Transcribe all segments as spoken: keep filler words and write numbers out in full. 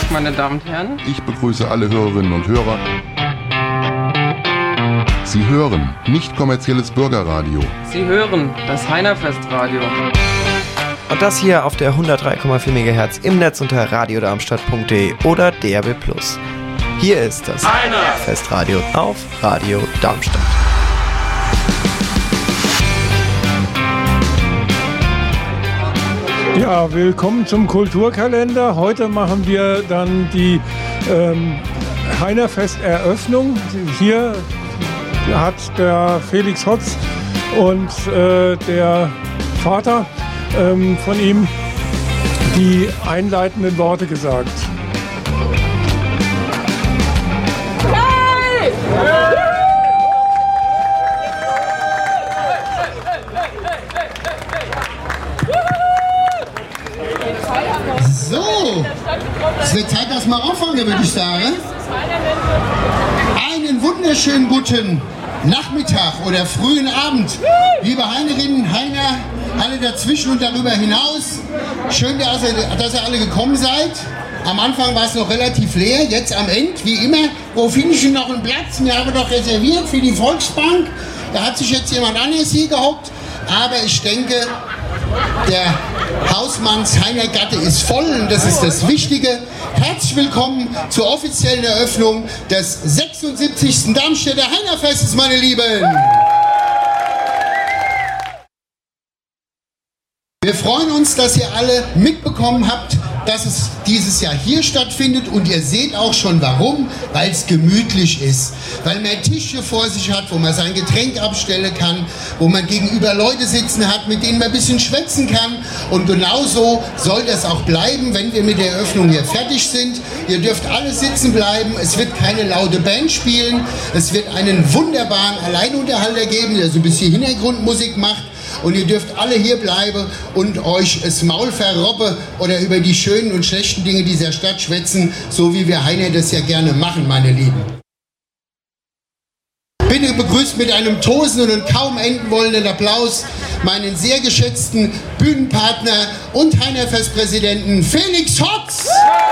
Tag, meine Damen und Herren. Ich begrüße alle Hörerinnen und Hörer. Sie hören nicht kommerzielles Bürgerradio. Sie hören das Heinerfestradio. Und das hier auf der hundertdrei Komma vier Megahertz im Netz unter radiodarmstadt punkt de oder D A B plus. Hier ist das Heinerfestradio auf Radio Darmstadt. Ja, willkommen zum Kulturkalender. Heute machen wir dann die ähm, Heinerfest-Eröffnung. Hier hat der Felix Hotz und äh, der Vater ähm, von ihm die einleitenden Worte gesagt. Hey! So, es wird Zeit, dass wir anfangen, würde ich sagen. Einen wunderschönen guten Nachmittag oder frühen Abend, liebe Heinerinnen, Heiner, alle dazwischen und darüber hinaus. Schön, dass ihr, dass ihr alle gekommen seid. Am Anfang war es noch relativ leer, jetzt am Ende, wie immer. Wo finde ich denn noch einen Platz? Wir haben doch reserviert für die Volksbank. Da hat sich jetzt jemand anderes hier gehockt. Aber ich denke, der Hausmanns Heiner Gatte ist voll und das ist das Wichtige. Herzlich willkommen zur offiziellen Eröffnung des sechsundsiebzigsten Darmstädter Heinerfestes, meine Lieben. Wir freuen uns, dass ihr alle mitbekommen habt, dass es dieses Jahr hier stattfindet und ihr seht auch schon warum, weil es gemütlich ist, weil man Tische vor sich hat, wo man sein Getränk abstellen kann, wo man gegenüber Leute sitzen hat, mit denen man ein bisschen schwätzen kann und genauso soll das auch bleiben, wenn wir mit der Eröffnung hier fertig sind. Ihr dürft alle sitzen bleiben, es wird keine laute Band spielen, es wird einen wunderbaren Alleinunterhalter geben, der so ein bisschen Hintergrundmusik macht. Und ihr dürft alle hier bleiben und euch das Maul verrobben oder über die schönen und schlechten Dinge dieser Stadt schwätzen, so wie wir Heiner das ja gerne machen, meine Lieben. Bitte begrüßt mit einem tosenden und kaum enden wollenden Applaus meinen sehr geschätzten Bühnenpartner und Heinerfestpräsidenten Felix Hotz.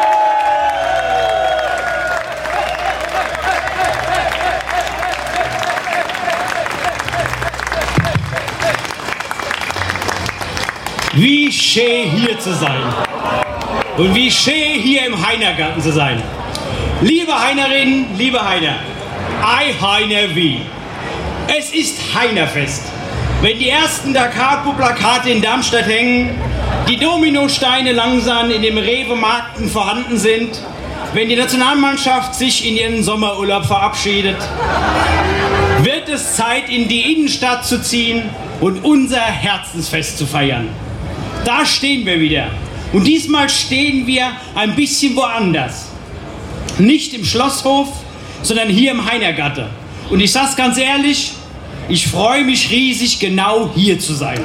Wie schön hier zu sein und wie schön hier im Heinergarten zu sein. Liebe Heinerinnen, liebe Heiner, I Heiner wie. Es ist Heinerfest. Wenn die ersten Dakapo-Plakate in Darmstadt hängen, die Dominosteine langsam in dem Rewe-Markten vorhanden sind, wenn die Nationalmannschaft sich in ihren Sommerurlaub verabschiedet, wird es Zeit, in die Innenstadt zu ziehen und unser Herzensfest zu feiern. Da stehen wir wieder. Und diesmal stehen wir ein bisschen woanders. Nicht im Schlosshof, sondern hier im Heinergatte. Und ich sag's ganz ehrlich, ich freue mich riesig, genau hier zu sein.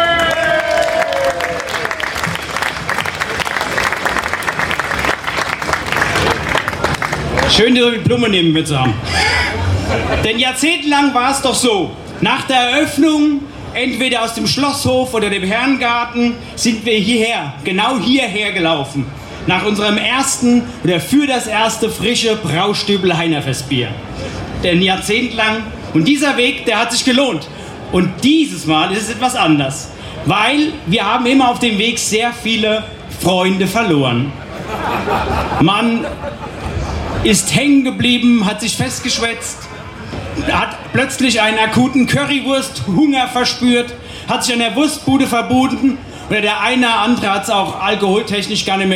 Schön, so viel Blumen neben mir zu haben. Denn jahrzehntelang war es doch so, nach der Eröffnung entweder aus dem Schlosshof oder dem Herrengarten sind wir hierher, genau hierher gelaufen. Nach unserem ersten oder für das erste frische Braustübel Heinerfestbier. Denn jahrzehntelang. Und dieser Weg, der hat sich gelohnt. Und dieses Mal ist es etwas anders. Weil wir haben immer auf dem Weg sehr viele Freunde verloren. Man ist hängen geblieben, hat sich festgeschwätzt, hat plötzlich einen akuten Currywurst-Hunger verspürt, hat sich an der Wurstbude verbunden oder der eine oder andere hat es auch alkoholtechnisch gar nicht mehr